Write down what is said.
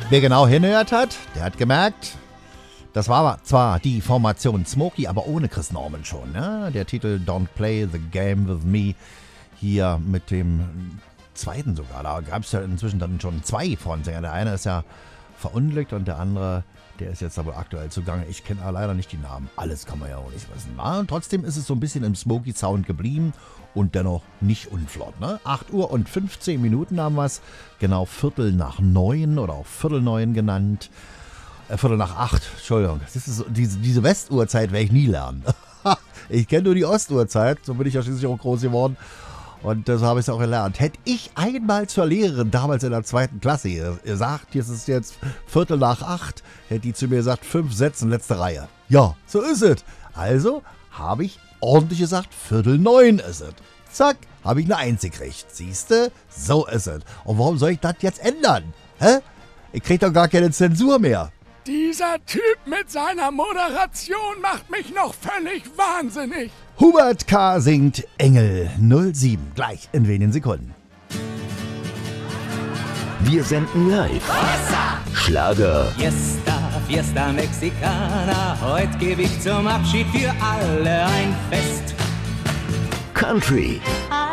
Wer genau hinhört hat, der hat gemerkt, das war zwar die Formation Smokey, aber ohne Chris Norman schon. Ne? Der Titel Don't Play the Game With Me hier mit dem zweiten sogar. Da gab es ja inzwischen dann schon zwei Frontsänger. Der eine ist ja verunglückt und der andere, der ist jetzt aber aktuell zugange. Ich kenne leider nicht die Namen. Alles kann man ja auch nicht wissen. Und trotzdem ist es so ein bisschen im Smokey-Sound geblieben und dennoch nicht unflott. Ne? 8 Uhr und 15 Minuten haben wir es. Genau 8:45 oder auch 8:45 genannt. 7:45, Entschuldigung. Das ist so, diese Westuhrzeit werde ich nie lernen. Ich kenne nur die Ostuhrzeit, so bin ich ja schließlich auch groß geworden. Und das habe ich auch gelernt. Hätte ich einmal zur Lehrerin damals in der 2. Klasse gesagt, es ist jetzt 7:45, hätte die zu mir gesagt, 5 Sätze, letzte Reihe. Ja, so ist es. Also habe ich ordentlich gesagt, 8:45 ist es. Zack, habe ich eine 1 gekriegt. Siehste, so ist es. Und warum soll ich das jetzt ändern? Hä? Ich krieg doch gar keine Zensur mehr. Dieser Typ mit seiner Moderation macht mich noch völlig wahnsinnig. Hubert K. singt Engel 07, gleich in wenigen Sekunden. Wir senden live. Schlager, Fiesta, Fiesta Mexicana, heute gebe ich zum Abschied für alle ein Fest. Country, I